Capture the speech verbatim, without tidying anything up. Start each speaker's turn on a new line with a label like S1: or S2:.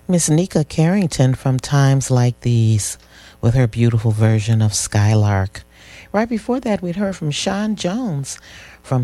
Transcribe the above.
S1: Miss Nika Carrington from Times Like These with her beautiful version of Skylark. Right before that, we'd heard from Sean Jones from